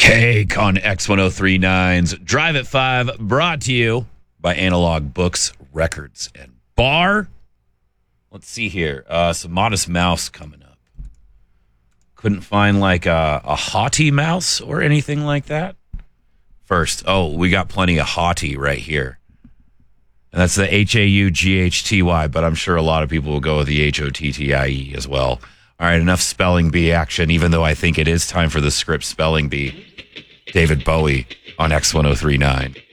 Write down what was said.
Cake on X1039's Drive at 5, brought to you by Analog Books, Records, and Bar. Let's see here. Some Modest Mouse coming up. Couldn't find like a haughty mouse or anything like that. First, we got plenty of haughty right here. And that's the Haughty, but I'm sure a lot of people will go with the Hottie as well. All right, enough spelling bee action, even though I think it is time for the script spelling bee. David Bowie on X1039.